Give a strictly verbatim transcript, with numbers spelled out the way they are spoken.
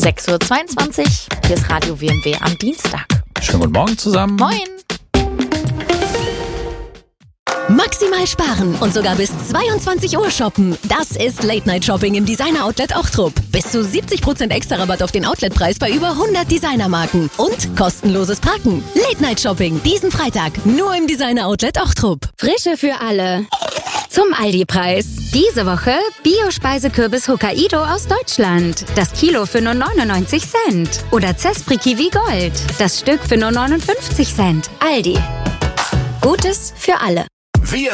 sechs Uhr zweiundzwanzig. Hier ist Radio W M W am Dienstag. Schönen guten Morgen zusammen. Moin. Maximal sparen und sogar bis zweiundzwanzig Uhr shoppen. Das ist Late Night Shopping im Designer Outlet Ochtrup. Bis zu siebzig Prozent extra Rabatt auf den Outletpreis bei über hundert Designermarken. Und kostenloses Parken. Late Night Shopping diesen Freitag nur im Designer Outlet Ochtrup. Frische für alle. Zum Aldi-Preis. Diese Woche Bio-Speisekürbis Hokkaido aus Deutschland. Das Kilo für nur neunundneunzig Cent. Oder Zespri Kiwi Gold. Das Stück für nur neunundfünfzig Cent. Aldi. Gutes für alle. Wir